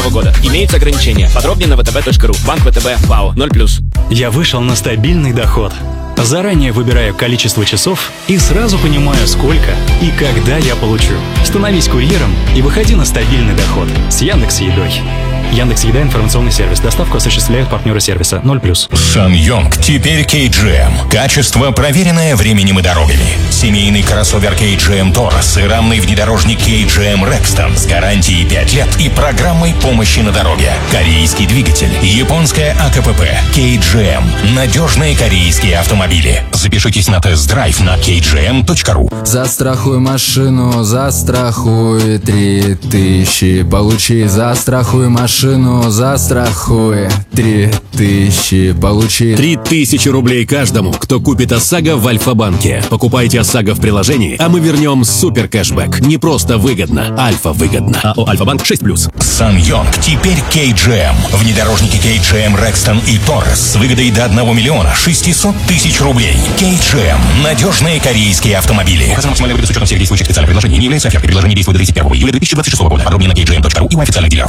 года. Имеются ограничения. Подробнее на vtb.ru. Банк ВТБ. ВАО 0+. Я вышел на стабильный доход. Заранее выбираю количество часов и сразу понимаю, сколько и когда я получу. Становись курьером и выходи на стабильный доход с Яндекс.Едой. Яндекс.Еда — информационный сервис. Доставку осуществляют партнеры сервиса 0+. SsangYong теперь KGM. Качество, проверенное временем и дорогами. Семейный кроссовер KGM Taurus и рамный внедорожник KGM Rexton с гарантией 5 лет и программой помощи на дороге. Корейский двигатель, японская АКПП, KGM. Надежные корейские автомобили. Запишитесь на тест-драйв на kgm.ru. Застрахуй машину, застрахуй 3000. Получи, застрахуй машину, застрахуй 3000. Получи 3000 рублей каждому, кто купит ОСАГО в Альфа-банке. Покупайте ОСАГО в приложении, а мы вернем супер кэшбэк. Не просто выгодно, Альфа-выгодно. АО Альфа-банк 6+. SsangYong теперь KGM. Внедорожники KGM Rexton и Taurus с выгодой до 1 600 000 рублей. KGM. Надежные корейские автомобили. Указано максимальная выгода с учетом всех действующих специальных предложений. Не является офертой. Предложение действует до 31 июля 2026 года. Подробнее на kgm.ru и у официальных дилеров.